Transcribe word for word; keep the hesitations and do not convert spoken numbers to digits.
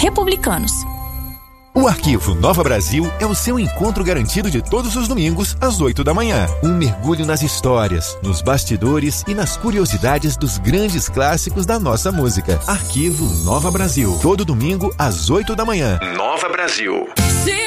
republicanos. O Arquivo Nova Brasil é o seu encontro garantido de todos os domingos, às oito da manhã. Um mergulho nas histórias, nos bastidores e nas curiosidades dos grandes clássicos da nossa música. Arquivo Nova Brasil. Todo domingo, às oito da manhã. Nova Brasil.